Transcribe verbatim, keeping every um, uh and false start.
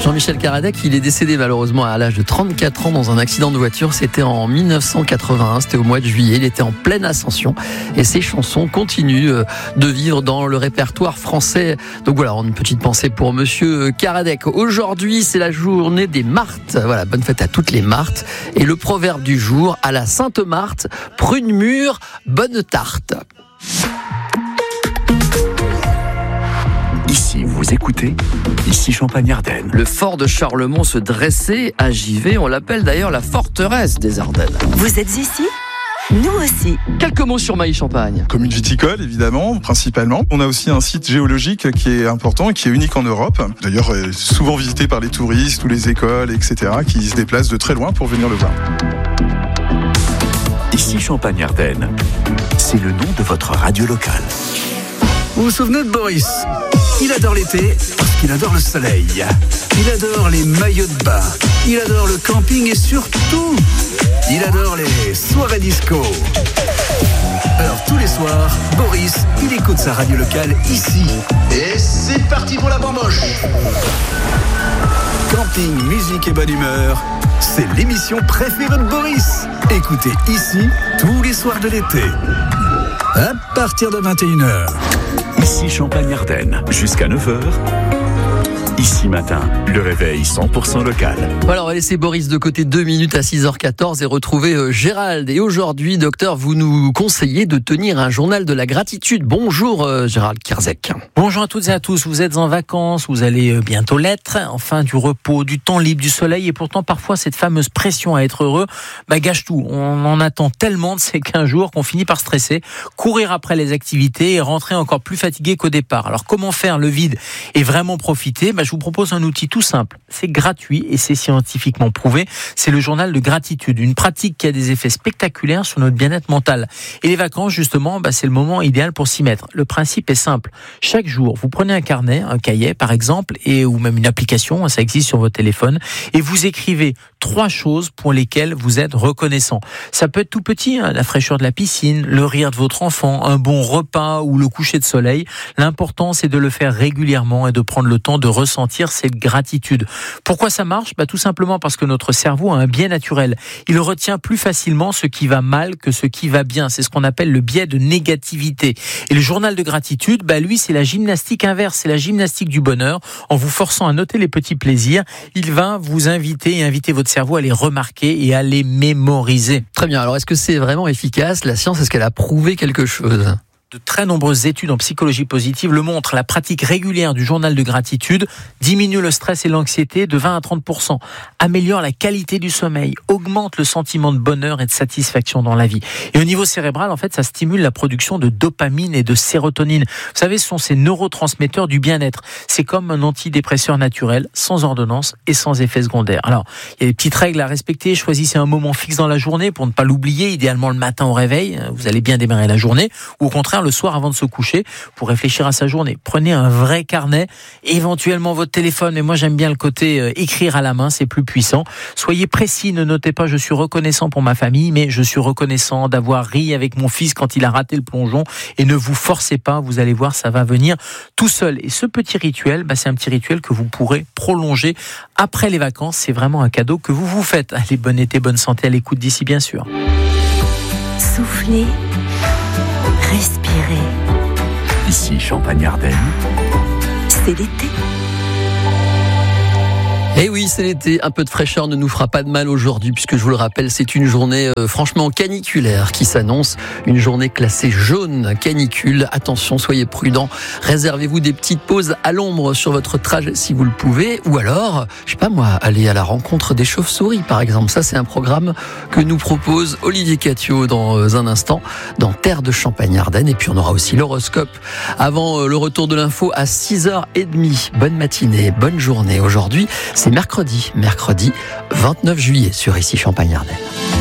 Jean-Michel Karadec, il est décédé malheureusement à l'âge de trente-quatre ans dans un accident de voiture. C'était en mille neuf cent quatre-vingt-un, c'était au mois de juillet. Il était en pleine ascension et ses chansons continuent de vivre dans le répertoire français. Donc voilà, une petite pensée pour Monsieur Karadec. Aujourd'hui, c'est la journée des Martes. Voilà, bonne fête à toutes les Martes. Et le proverbe du jour, à la Sainte Marthe, prune mûre, bonne tarte. Ici, vous écoutez, ici Champagne-Ardenne. Le fort de Charlemont se dressait à Givet. On l'appelle d'ailleurs la forteresse des Ardennes. Vous êtes ici ? Nous aussi. Quelques mots sur Mailly-Champagne. Commune viticole, évidemment, principalement. On a aussi un site géologique qui est important et qui est unique en Europe. D'ailleurs, souvent visité par les touristes ou les écoles, et cetera, qui se déplacent de très loin pour venir le voir. Ici Champagne-Ardenne, c'est le nom de votre radio locale. Vous vous souvenez de Boris ? Il adore l'été parce qu'il adore le soleil. Il adore les maillots de bain. Il adore le camping et surtout, il adore les soirées disco. Alors tous les soirs, Boris, il écoute sa radio locale ici. Et c'est parti pour la bamboche. Camping, musique et bonne humeur, c'est l'émission préférée de Boris. Écoutez ici tous les soirs de l'été. À partir de vingt et une heures. Ici Champagne-Ardenne, jusqu'à neuf heures. Ici matin, le réveil cent pour cent local. Voilà, on va laisser Boris de côté deux minutes à six heures quatorze et retrouver euh, Gérald. Et aujourd'hui, docteur, vous nous conseillez de tenir un journal de la gratitude. Bonjour euh, Gérald Kierzek. Bonjour à toutes et à tous. Vous êtes en vacances, vous allez euh, bientôt l'être. Enfin, du repos, du temps libre, du soleil. Et pourtant, parfois, cette fameuse pression à être heureux, bah, gâche tout. On en attend tellement de ces quinze jours qu'on finit par stresser, courir après les activités et rentrer encore plus fatigué qu'au départ. Alors, comment faire le vide et vraiment profiter ? Bah, je vous propose un outil tout simple. C'est gratuit et c'est scientifiquement prouvé. C'est le journal de gratitude. Une pratique qui a des effets spectaculaires sur notre bien-être mental. Et les vacances, justement, bah, c'est le moment idéal pour s'y mettre. Le principe est simple. Chaque jour, vous prenez un carnet, un cahier, par exemple, et, ou même une application, ça existe sur votre téléphone, et vous écrivez trois choses pour lesquelles vous êtes reconnaissant. Ça peut être tout petit, hein, la fraîcheur de la piscine, le rire de votre enfant, un bon repas ou le coucher de soleil. L'important, c'est de le faire régulièrement et de prendre le temps de ressentir cette gratitude. Pourquoi ça marche ? Bah, tout simplement parce que notre cerveau a un biais naturel. Il retient plus facilement ce qui va mal que ce qui va bien. C'est ce qu'on appelle le biais de négativité. Et le journal de gratitude, bah, lui, c'est la gymnastique inverse. C'est la gymnastique du bonheur. En vous forçant à noter les petits plaisirs, il va vous inviter et inviter votre cerveau à les remarquer et à les mémoriser. Très bien. Alors, est-ce que c'est vraiment efficace ? La science, est-ce qu'elle a prouvé quelque chose ? De très nombreuses études en psychologie positive le montrent. La pratique régulière du journal de gratitude diminue le stress et l'anxiété de vingt à trente pour cent, améliore la qualité du sommeil, augmente le sentiment de bonheur et de satisfaction dans la vie. Et au niveau cérébral, en fait, ça stimule la production de dopamine et de sérotonine. Vous savez, ce sont ces neurotransmetteurs du bien-être. C'est comme un antidépresseur naturel, sans ordonnance et sans effet secondaire. Alors, il y a des petites règles à respecter. Choisissez un moment fixe dans la journée pour ne pas l'oublier, idéalement le matin au réveil. Vous allez bien démarrer la journée. Ou au contraire, le soir avant de se coucher pour réfléchir à sa journée. Prenez un vrai carnet, éventuellement votre téléphone, mais moi j'aime bien le côté euh, écrire à la main, c'est plus puissant. Soyez précis, ne notez pas je suis reconnaissant pour ma famille, mais je suis reconnaissant d'avoir ri avec mon fils quand il a raté le plongeon, et ne vous forcez pas, vous allez voir, ça va venir tout seul. Et ce petit rituel, bah, c'est un petit rituel que vous pourrez prolonger après les vacances, c'est vraiment un cadeau que vous vous faites. Allez, bon été, bonne santé à l'écoute d'ici bien sûr. Soufflez. Respirez. Ici Champagne-Ardenne, C'est l'été. Eh oui, c'est l'été. Un peu de fraîcheur ne nous fera pas de mal aujourd'hui, puisque je vous le rappelle, c'est une journée euh, franchement caniculaire qui s'annonce. Une journée classée jaune, canicule. Attention, soyez prudents. Réservez-vous des petites pauses à l'ombre sur votre trajet si vous le pouvez. Ou alors, je sais pas moi, aller à la rencontre des chauves-souris, par exemple. Ça, c'est un programme que nous propose Olivier Catio dans un instant, dans Terre de Champagne-Ardenne. Et puis, on aura aussi l'horoscope avant euh, le retour de l'info à six heures trente. Bonne matinée, bonne journée. Aujourd'hui, c'est mercredi, mercredi vingt-neuf juillet sur Ici Champagne-Ardenne.